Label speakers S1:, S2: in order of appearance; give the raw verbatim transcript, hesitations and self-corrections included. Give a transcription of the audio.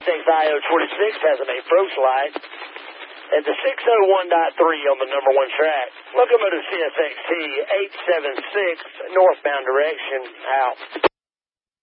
S1: X I O twenty-six has an approach light. At the six oh one point three on the number one track. Locomotive C S X T eight seven six, northbound direction, out.